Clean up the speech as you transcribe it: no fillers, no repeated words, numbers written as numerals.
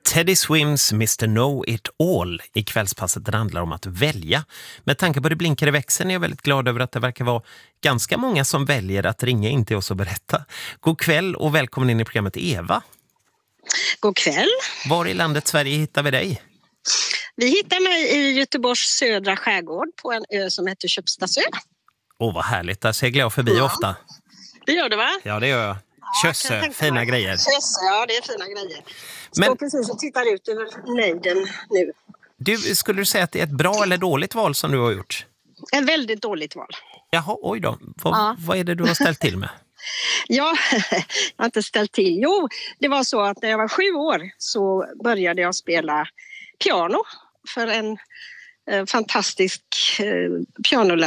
Teddy Swims Mr. Know It All i kvällspasset. Det handlar om att välja. Med tanke på det blinkar i växeln är jag väldigt glad över att det verkar vara ganska många som väljer att ringa in till oss och berätta. God kväll och välkommen in i programmet Eva. God kväll. Var i landet Sverige hittar vi dig? Vi hittar mig i Göteborgs södra skärgård på en ö som heter Köpstasö. Vad härligt, där seglar jag förbi ofta. Det gör du, va? Ja, det gör jag. Kösse, fina grejer. Kösse, ja, det är fina grejer. Står precis och tittar ut över nejden nu. Skulle du säga att det är ett bra eller dåligt val som du har gjort? En väldigt dåligt val. Jaha, oj då. Vad är det du har ställt till med? Ja, jag har inte ställt till. Jo, det var så att när jag var 7 år så började jag spela piano för en fantastisk pianolärare